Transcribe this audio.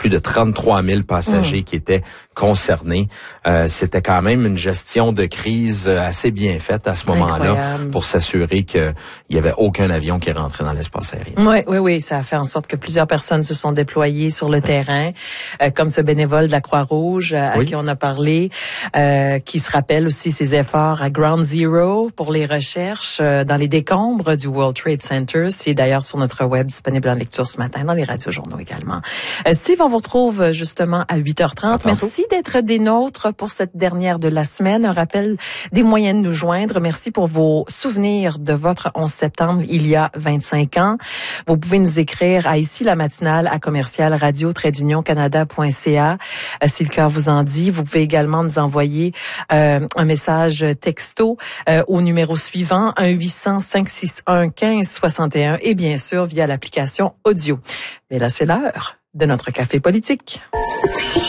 plus de 33 000 passagers qui étaient concernés. C'était quand même une gestion de crise assez bien faite à ce moment-là pour s'assurer qu'il y avait aucun avion qui rentrait dans l'espace aérien. Oui, ça a fait en sorte que plusieurs personnes se sont déployées sur le terrain, comme ce bénévole de la Croix-Rouge à qui on a parlé, qui se rappelle aussi ses efforts à Ground Zero pour les recherches dans les décombres du World Trade Center. C'est d'ailleurs sur notre web disponible en lecture ce matin, dans les radiojournaux également. Steve, on vous retrouve justement à 8h30. Merci d'être des nôtres pour cette dernière de la semaine. Un rappel des moyens de nous joindre. Merci pour vos souvenirs de votre 11 septembre il y a 25 ans. Vous pouvez nous écrire à ici la matinale à commercial radio-canada.ca si le cœur vous en dit. Vous pouvez également nous envoyer un message texto au numéro suivant 1-800-561-1561 et bien sûr via l'application audio. Mais là, c'est l'heure de notre café politique.